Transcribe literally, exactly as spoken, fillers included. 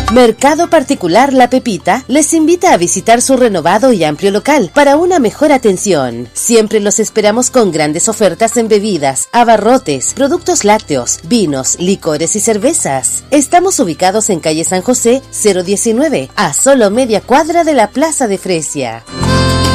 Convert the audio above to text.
Mercado Particular La Pepita les invita a visitar su renovado y amplio local para una mejor atención. Siempre los esperamos con grandes ofertas en bebidas, abarrotes, productos lácteos, vinos, licores y cervezas. Estamos ubicados en calle San José cero diecinueve, a solo media cuadra de la Plaza de Fresia.